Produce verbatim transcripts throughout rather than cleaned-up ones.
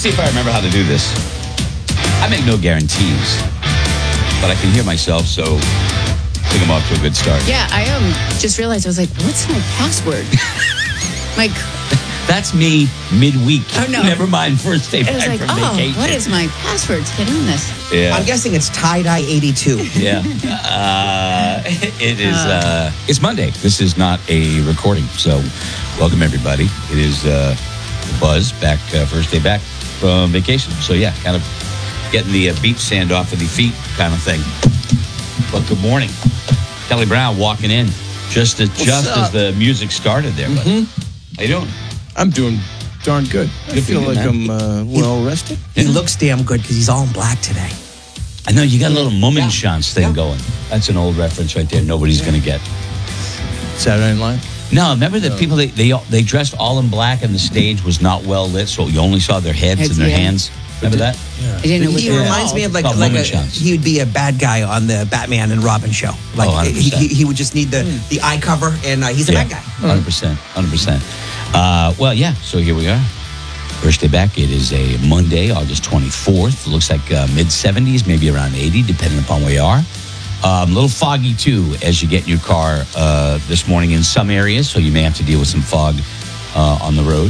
see if I remember how to do this. I make no guarantees, but I can hear myself, so I think I'm off to a good start. Yeah, I um, just realized, I was like, what's my password? Like, that's me midweek. Oh, no. Never mind first day I back was like, from oh, vacation. what is my password to get on this? Yeah. I'm guessing it's tie-dye eighty-two. Yeah. Uh, it is, uh, it's Monday. This is not a recording, so welcome everybody. It is uh, Buzz back, uh, first day back from vacation. So yeah, kind of getting the uh, beach sand off of the feet kind of thing. But good morning. Kelly Brown walking in just as, just up? as the music started there. buddy. How you doing? I'm doing darn good. I Good for feel you, like man. I'm uh, well rested. He looks damn good because he's all in black today. I know you got a little Yeah. Mummenschanz thing Yeah. going. That's an old reference right there. Nobody's going to get. Saturday Night Live. No, remember the people, they, they they dressed all in black and the stage was not well lit, so you only saw their heads, Heads, and their yeah. hands. Remember that? I didn't know what He they were reminds called. me of like, Called like a, Mummenschanz. he would be a bad guy on the Batman and Robin show. Like Oh, one hundred he, percent. he, he would just need the, the eye cover, and uh, he's a bad guy. one hundred percent. one hundred percent. Uh, well, yeah, so here we are. First day back. It is a Monday, August twenty-fourth. It looks like uh, mid seventies, maybe around eighty, depending upon where you are. Um, a little foggy, too, as you get in your car uh, this morning in some areas, so you may have to deal with some fog uh, on the road.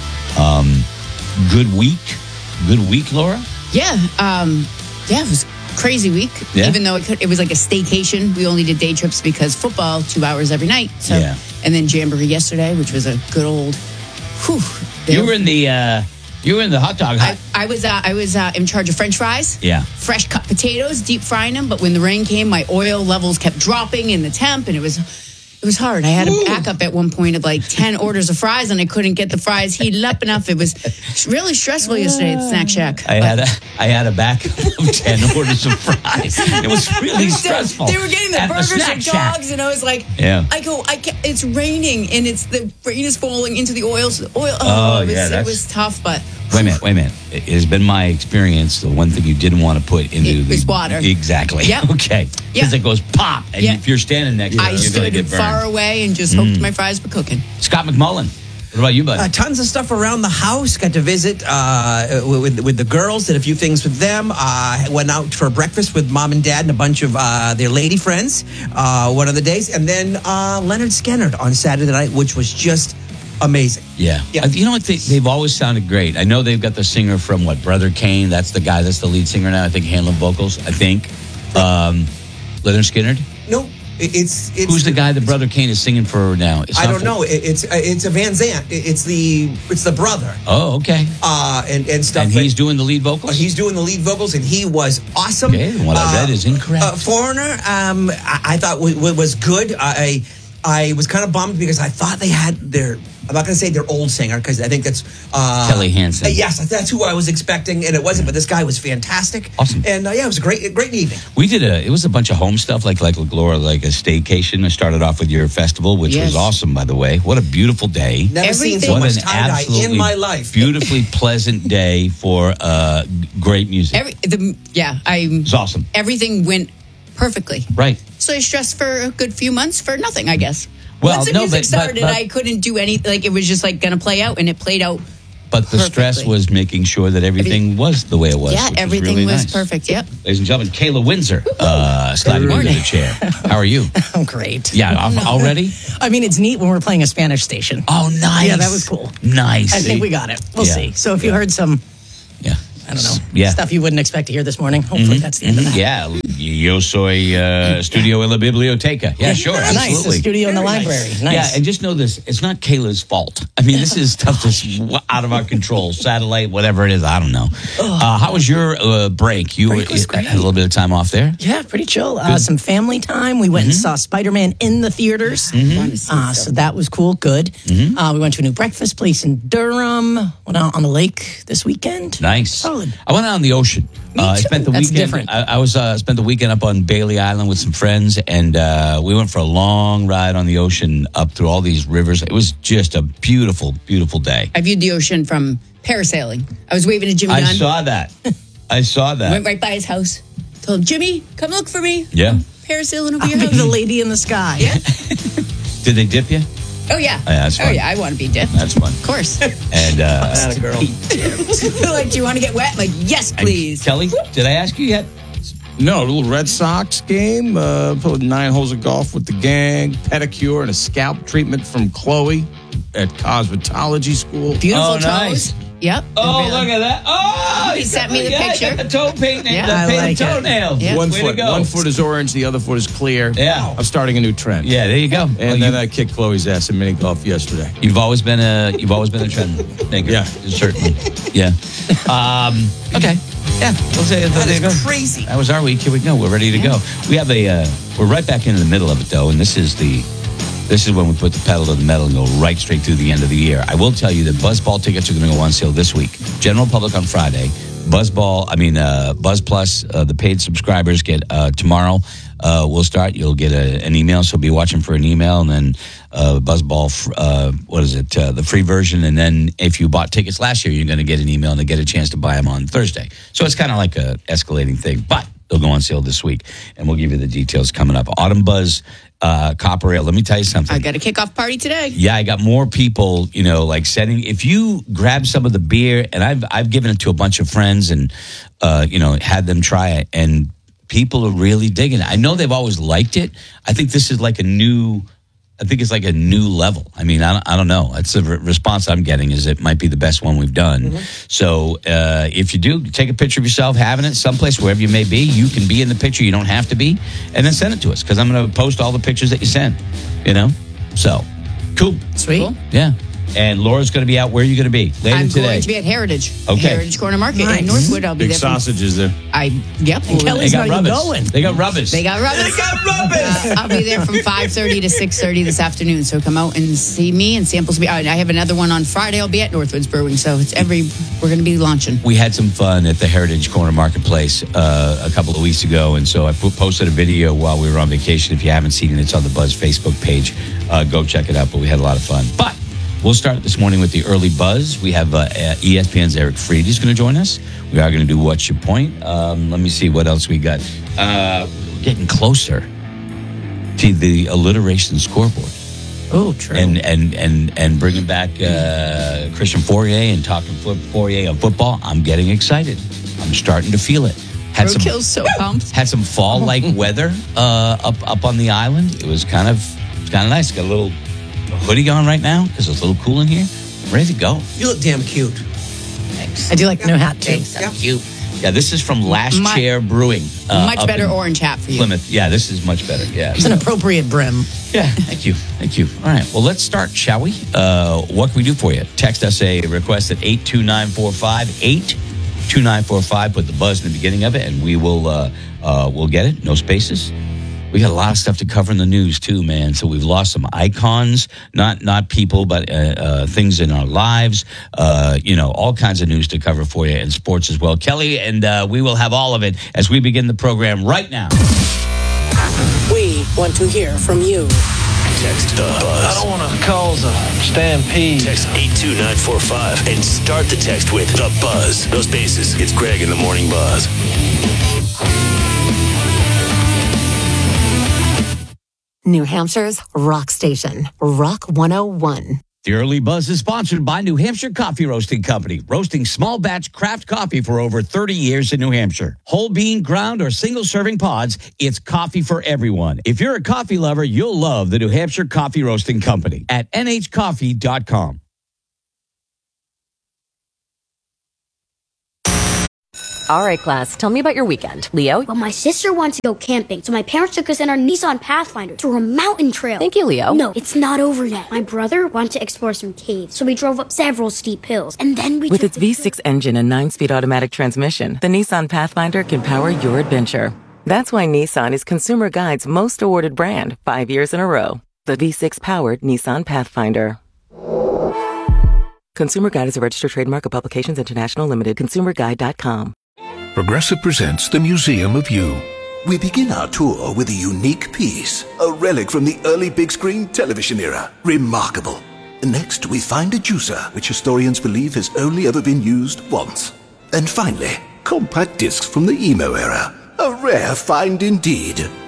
Um, good week. Good week, Laura? Yeah, um, yeah, it was a crazy week. Yeah? Even though it, could, it was like a staycation, we only did day trips because football, two hours every night. So, Yeah. and then Jamboree yesterday, which was a good old. Whew, You were in the uh, you were in the hot dog I, hut. I was uh, I was uh, in charge of French fries. Yeah. Fresh cut potatoes, deep frying them. But when the rain came, my oil levels kept dropping in the temp, and it was it was hard. I had a backup at one point of like ten orders of fries, and I couldn't get the fries heated up enough. It was really stressful yesterday at Snack Shack. I But- had a I had a backup of ten orders of fries. It was really stressful. They were getting the At burgers Snack and Shack. dogs, and I was like, Yeah. I go, I can't, it's raining, and it's the rain is falling into the oil. So the oil. Oh, Oh, it, was, yeah, it that's- was tough, but Wait a minute, wait a minute. It has been my experience. The one thing you didn't want to put into It the was water. Exactly. Yep. Okay. Because Yeah. it goes pop, and Yeah. if you're standing next to I it, you're going to stood get burned. Mm. far away and just hoped my fries were cooking. Scott McMullen. What about you, buddy? Uh, tons of stuff around the house. Got to visit uh, with with the girls. Did a few things with them. Uh, went out for breakfast with mom and dad and a bunch of uh, their lady friends. Uh, one of the days, and then uh, Leonard Skinner on Saturday night, which was just amazing. yeah. Yeah. Uh, You know what? They, they've always sounded great. I know they've got the singer from, what, Brother Kane? That's the guy that's the lead singer now. I think handling vocals, I think. Um, Leonard Skinner? No, it- it's it's Who's the guy that Brother Kane is singing for now? It's I not don't for- know. It, it's uh, it's a Van Zant. It- It's the it's the brother. Oh, okay. Uh, and and stuff. And but- he's doing the lead vocals? He's doing the lead vocals, and he was awesome. Okay, what I read is incorrect. Uh, Foreigner, um, I, I thought w- w- was good. I I was kind of bummed because I thought they had their. I'm not going to say their old singer because I think that's uh, Kelly Hansen. uh, yes, that's who I was expecting, and it wasn't. But this guy was fantastic. Awesome. And uh, yeah, it was a great great evening. We did a, it was a bunch of home stuff, like, like Laura, like a staycation. I started off with your festival, which Yes. was awesome, by the way. What a beautiful day. Never seen Everything- so What much an tie dye absolutely in my life. beautifully pleasant day for uh, great music. Every the yeah, I It's awesome. everything went perfectly. Right. So I stressed for a good few months for nothing, I guess. Well, Once the no, music but- but- started, but- I couldn't do any. Like it was just like going to play out, and it played out. But the stress Perfectly. was making sure that everything was the way it was. yeah, which everything really was nice. perfect. Yep. Ladies and gentlemen, Kayla Windsor, uh, sliding into morning. the chair. How are you? Oh, great. Yeah, al- already? I mean, it's neat when we're playing a Spanish station. Oh, nice. Yeah, that was cool. Nice. I think we got it. We'll Yeah. see. So if you Yeah. heard some, Yeah. I don't know, Yeah. stuff you wouldn't expect to hear this morning, hopefully that's the end of that. Yeah, yo soy uh, studio en la biblioteca. Yeah, sure, Nice. absolutely. The studio in the Very library. nice. Nice. Yeah, and just know this: it's not Kayla's fault. I mean, this is stuff that's w- out of our control. Satellite, whatever it is, I don't know. Uh, how was your uh, break? You Break was had great. a little bit of time off there. Yeah, pretty chill. Uh, some family time. We went and saw Spider-Man in the theaters. Uh, so that was cool. Good. Uh, we went to a new breakfast place in Durham. Went out on the lake this weekend. Nice. Solid. I went out on the ocean. Me uh, I too. spent the That's weekend. different. I, I was uh, spent the weekend up on Bailey Island with some friends, and uh, we went for a long ride on the ocean up through all these rivers. It was just a beautiful, beautiful day. I viewed the ocean from parasailing. I was waving to Jimmy I Dunn. saw that. I saw that. Went right by his house. Told him, Jimmy, come look for me. Yeah. Parasailing over your The house. lady in the sky. Yeah. Did they dip you? Oh, yeah. Oh, yeah, that's oh, fun. yeah. I want to be dipped. That's fun. Of course. And uh, Not a girl. Like, do you want to get wet? I'm like, yes, please. Kelly, did I ask you yet? No, a little Red Sox game. Uh, played nine holes of golf with the gang. Pedicure and a scalp treatment from Chloe at cosmetology school. Beautiful Oh, toes. nice. Yep. Oh, look at that. Oh, He sent me the yeah, picture. got the toe paint, Yeah, the I painted like it. toenails. Yeah. One Way foot. to go. One foot is orange. The other foot is clear. Yeah. I'm starting a new trend. Yeah, there you go. And Well, then you, I kicked Chloe's ass in mini golf yesterday. you've always been a you've always been a trend thinker. Yeah. certainly. Yeah. Um, okay. Yeah. We'll say That there you go. is crazy. That was our week. Here we go. We're ready to go. We have a. Uh, we're right back into the middle of it though, and this is the. This is when we put the pedal to the metal and go right straight through the end of the year. I will tell you that Buzzball tickets are going to go on sale this week. General public on Friday. Buzzball, I mean, uh, Buzz Plus, uh, the paid subscribers get uh, tomorrow. Uh, we'll start. You'll get a, an email, so be watching for an email. And then uh, Buzzball, uh, what is it, uh, the free version. And then if you bought tickets last year, you're going to get an email and get a chance to buy them on Thursday. So it's kind of like a escalating thing. But they'll go on sale this week. And we'll give you the details coming up. Autumn Buzz, uh, Copper Ale. Let me tell you something. I got a kickoff party today. Yeah, I got more people, you know, like sending. If you grab some of the beer, and I've I've given it to a bunch of friends, and uh, you know, had them try it, and people are really digging it. I know they've always liked it. I think this is like a new. I think it's like a new level. I mean, I don't, I don't know. That's the re- response I'm getting is it might be the best one we've done. Mm-hmm. So uh, if you do, take a picture of yourself having it someplace, wherever you may be. You can be in the picture. You don't have to be. And then send it to us because I'm going to post all the pictures that you send, you know? So, cool. Sweet. Cool. Yeah. And Laura's going to be out. Where are you going to be later I'm today? going to be at Heritage. Okay. Heritage Corner Market Nice. in Northwood. I'll be Big there. from- sausages there. I, yep. And They Kelly's got not even rubbers. going. They got rubbers. They got rubbers. They got rubbers. Uh, I'll be there from five thirty to six thirty this afternoon. So come out and see me and samples. Be, I have another one on Friday. I'll be at Northwoods Brewing. So it's every, we're going to be launching. We had some fun at the Heritage Corner Marketplace uh, a couple of weeks ago, and so I put, posted a video while we were on vacation. If you haven't seen it, it's on the Buzz Facebook page. Uh, go check it out. But we had a lot of fun. But we'll start this morning with the early buzz. We have uh, E S P N's Eric Freed is going to join us. We are going to do What's Your Point? Um, let me see what else we got. Uh, we're getting closer to the alliteration scoreboard. Oh, true. And and and and bringing back uh, Christian Fourier and talking flip Fourier on football. I'm getting excited. I'm starting to feel it. Had some Roadkill's so pumped. had some fall like weather uh, up up on the island. It was kind of it was kind of nice. Got a little hoodie on right now because it's a little cool in here. Ready to go. You look damn cute. Thanks. I do like the new hat, too. Yeah. Cute. Yeah, this is from Last Mu- Chair Brewing. uh, Much up better in orange hat for you. Plymouth. Yeah, this is much better. Yeah. It's an appropriate brim. Yeah, thank you. Thank you. All right. Well, let's start, shall we? Uh, what can we do for you? Text us a request at eight two nine four five, eight two nine four five. Put the buzz in the beginning of it, and we will uh, uh, we'll get it. No spaces. We got a lot of stuff to cover in the news, too, man. So we've lost some icons, not not people, but uh, uh, things in our lives. Uh, you know, all kinds of news to cover for you, and sports as well. Kelly, and uh, we will have all of it as we begin the program right now. We want to hear from you. Text the buzz. I don't want to cause a stampede. Text eight two nine four five and start the text with the buzz. No spaces. It's Greg in the morning buzz. New Hampshire's rock station, Rock one oh one. The Early Buzz is sponsored by New Hampshire Coffee Roasting Company, roasting small batch craft coffee for over thirty years in New Hampshire. Whole bean, ground, or single serving pods, it's coffee for everyone. If you're a coffee lover, you'll love the New Hampshire Coffee Roasting Company at N H coffee dot com. All right, class, tell me about your weekend. Leo? Well, my sister wants to go camping, so my parents took us in our Nissan Pathfinder to a mountain trail. Thank you, Leo. No, it's not over yet. My brother wanted to explore some caves, so we drove up several steep hills, and then we With took its the V six engine and nine-speed automatic transmission, the Nissan Pathfinder can power your adventure. That's why Nissan is Consumer Guide's most awarded brand, five years in a row. The V six-powered Nissan Pathfinder. Consumer Guide is a registered trademark of Publications International Limited. consumer guide dot com. Progressive presents the Museum of You. We begin our tour with a unique piece, a relic from the early big screen television era. Remarkable. Next, we find a juicer, which historians believe has only ever been used once. And finally, compact discs from the emo era. A rare find indeed.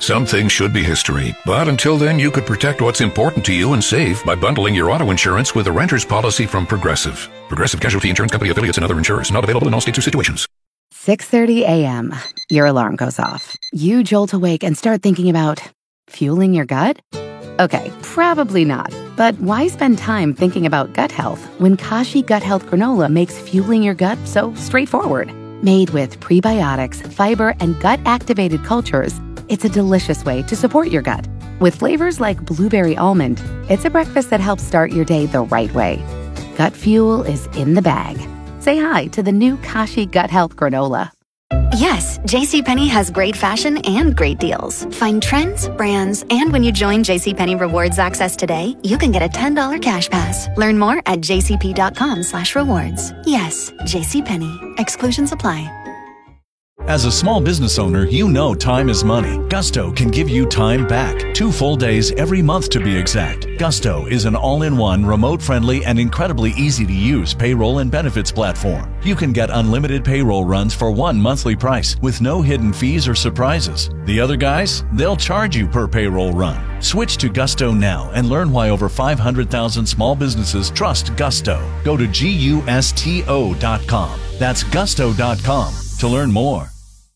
Some things should be history, but until then, you could protect what's important to you and save by bundling your auto insurance with a renter's policy from Progressive. Progressive Casualty Insurance Company affiliates and other insurers. Not available in all states or situations. six thirty a.m. Your alarm goes off. You jolt awake and start thinking about fueling your gut? Okay, probably not. But why spend time thinking about gut health when Kashi Gut Health Granola makes fueling your gut so straightforward? Made with prebiotics, fiber, and gut-activated cultures, it's a delicious way to support your gut. With flavors like blueberry almond, it's a breakfast that helps start your day the right way. Gut fuel is in the bag. Say hi to the new Kashi Gut Health Granola. Yes, JCPenney has great fashion and great deals. Find trends, brands, and when you join JCPenney Rewards Access today, you can get a ten dollars cash pass. Learn more at jcp.com slash rewards. Yes, JCPenney. Exclusions apply. As a small business owner, you know time is money. Gusto can give you time back. Two full days every month to be exact. Gusto is an all-in-one, remote-friendly, and incredibly easy-to-use payroll and benefits platform. You can get unlimited payroll runs for one monthly price with no hidden fees or surprises. The other guys, they'll charge you per payroll run. Switch to Gusto now and learn why over five hundred thousand small businesses trust Gusto. Go to gusto dot com. That's gusto dot com to learn more.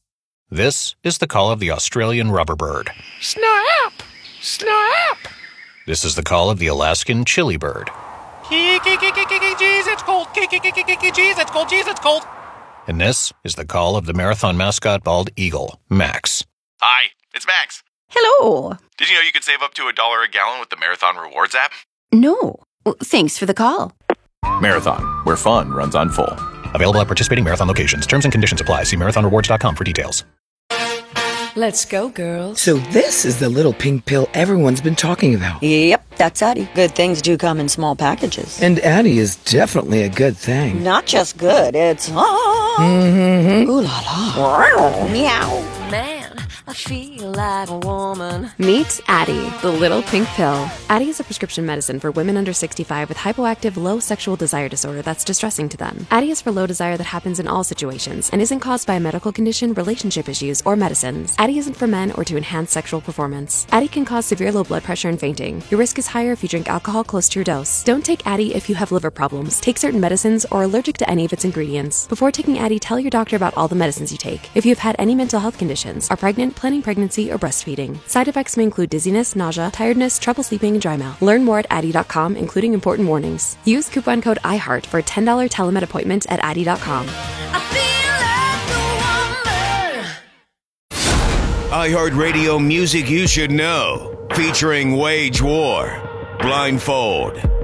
This is the call of the Australian rubberbird. Snap! Snap! This is the call of the Alaskan chili bird. Jeez, it's cold. Jeez, it's cold. Jeez, it's cold. And this is the call of the marathon mascot bald eagle, Max. Hi, it's Max. Hello. Did you know you could save up to a dollar a gallon with the Marathon Rewards app? No. Well, thanks for the call. Marathon, where fun runs on full. Available at participating Marathon locations. Terms and conditions apply. See marathon rewards dot com for details. Let's go, girls. So this is the little pink pill everyone's been talking about. Yep, that's Addie. Good things do come in small packages. And Addie is definitely a good thing. Not just good, it's... Ah, mm-hmm. Ooh la la. Meow. Man, I feel like a woman. Meet Addie, the little pink pill. Addie is a prescription medicine for women under sixty-five with hypoactive low sexual desire disorder that's distressing to them. Addie is for low desire that happens in all situations and isn't caused by a medical condition, relationship issues, or medicines. Addie isn't for men or to enhance sexual performance. Addie can cause severe low blood pressure and fainting. Your risk is higher if you drink alcohol close to your dose. Don't take Addie if you have liver problems, take certain medicines, or are allergic to any of its ingredients. Before taking Addie, tell your doctor about all the medicines you take. If you have had any mental health conditions, are pregnant, planning pregnancy, or breastfeeding. Side effects may include dizziness, nausea, tiredness, trouble sleeping, and dry mouth. Learn more at Addie dot com, including important warnings. Use coupon code iHeart for a ten dollars telemed appointment at Addie dot com. iHeartRadio music you should know, featuring Wage War, Blindfold,